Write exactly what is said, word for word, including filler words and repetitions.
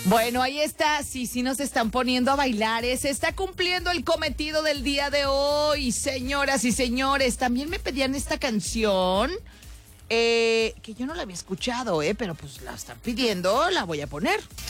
Bueno, ahí está, sí, sí nos están poniendo a bailar, ¿eh? Se está cumpliendo el cometido del día de hoy, señoras y señores. También me pedían esta canción, eh, que yo no la había escuchado, ¿eh? Pero pues la están pidiendo, la voy a poner.